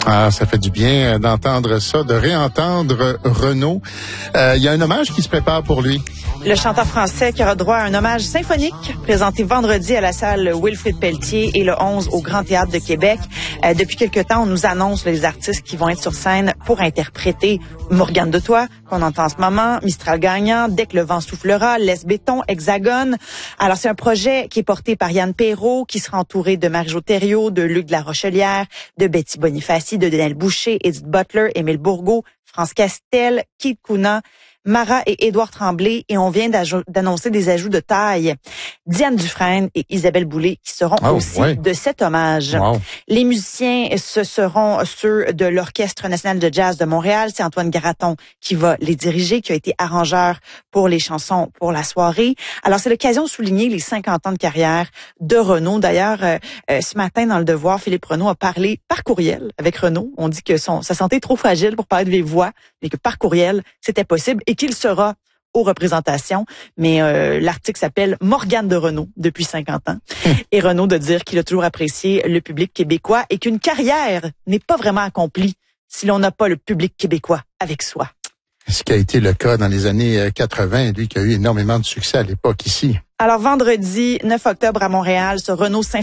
Ah, ça fait du bien d'entendre ça, de réentendre Renaud. Il y a un hommage qui se prépare pour lui. Le chanteur français qui aura droit à un hommage symphonique présenté vendredi à la salle Wilfrid Pelletier et le 11 au Grand Théâtre de Québec. Depuis quelque temps, on nous annonce les artistes qui vont être sur scène pour interpréter Morgane de Toi, qu'on entend en ce moment, Mistral Gagnant, Dès que le vent soufflera, Laisse Béton, Hexagone. Alors, c'est un projet qui est porté par Yann Perrault, qui sera entouré de Marie-Jo Thériault, de Luc de la Rochelière, de Betty Bonifaci, de Denel Boucher, Edith Butler, Émile Bourgault, France Castel, Keith Kuna, Mara et Édouard Tremblay, et on vient d'annoncer des ajouts de taille. Diane Dufresne et Isabelle Boulay qui seront aussi de cet hommage. Wow. Les musiciens, ce seront ceux de l'Orchestre national de jazz de Montréal. C'est Antoine Garaton qui va les diriger, qui a été arrangeur pour les chansons pour la soirée. Alors, c'est l'occasion de souligner les 50 ans de carrière de Renaud. D'ailleurs, ce matin, dans Le Devoir, Philippe Renaud a parlé par courriel avec Renaud. On dit que sa santé est trop fragile pour parler de vive voix, mais que par courriel, c'était possible et qu'il sera aux représentations. Mais l'article s'appelle « Morgane de Renaud depuis 50 ans ». Et Renaud de dire qu'il a toujours apprécié le public québécois et qu'une carrière n'est pas vraiment accomplie si l'on n'a pas le public québécois avec soi. Ce qui a été le cas dans les années 80, lui qui a eu énormément de succès à l'époque ici. Alors vendredi 9 octobre à Montréal, ce Renaud